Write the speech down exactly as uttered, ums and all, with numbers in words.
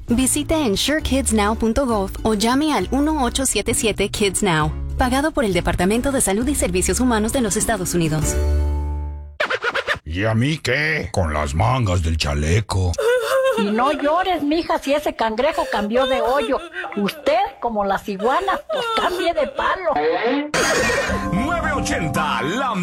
Visite ensure kids now punto gov o llame al uno ocho siete siete kids now. Pagado por el Departamento de Salud y Servicios Humanos de los Estados Unidos. ¿Y a mí qué? Con las mangas del chaleco. Y no llores, mija, si ese cangrejo cambió de hoyo. Usted, como las iguanas, pues cambie de palo. nueve ochenta, la